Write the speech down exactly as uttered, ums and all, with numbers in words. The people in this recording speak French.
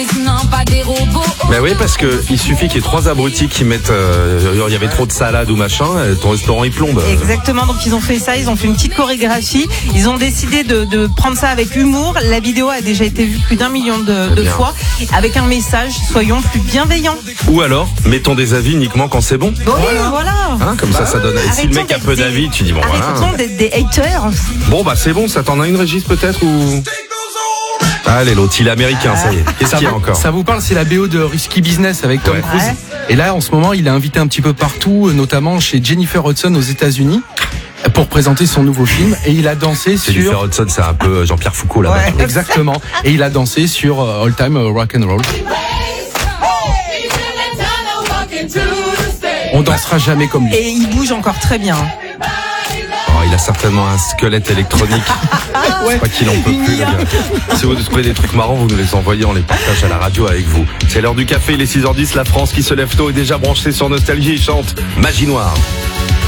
Mais oui, parce que il suffit qu'il y ait trois abrutis qui mettent, euh, il y avait trop de salade ou machin, ton restaurant il plombe. Exactement, donc ils ont fait ça, ils ont fait une petite chorégraphie, ils ont décidé de, de prendre ça avec humour. La vidéo a déjà été vue plus d'un million de, de fois, avec un message, soyons plus bienveillants. Ou alors, mettons des avis uniquement quand c'est bon. Oui, voilà. voilà. Hein, comme ça, ça donne. Et si le mec a peu d'avis, tu dis bon voilà. Arrêtons d'être des haters. Bon bah c'est bon, ça t'en a une, Régis, peut-être ou. Allez, l'autre, il est américain, ça y est. Qu'est-ce qu'il y a encore ? Ça vous parle, c'est la B O de Risky Business avec Tom ouais. Cruise. Ouais. Et là, en ce moment, il est invité un petit peu partout, notamment chez Jennifer Hudson aux États-Unis, pour présenter son nouveau film. Et il a dansé sur. Jennifer Hudson, c'est un peu Jean-Pierre Foucault là-bas. Ouais, exactement. Et il a dansé sur uh, All Time Rock and Roll. On dansera jamais comme lui. Et il bouge encore très bien. Oh, il a certainement un squelette électronique. C'est pas qu'il en peut plus, le gars. Si vous trouvez des trucs marrants, vous nous les envoyez, on les partage à la radio avec vous. C'est l'heure du café, il est six heures dix, la France qui se lève tôt est déjà branchée sur Nostalgie et chante Magie Noire.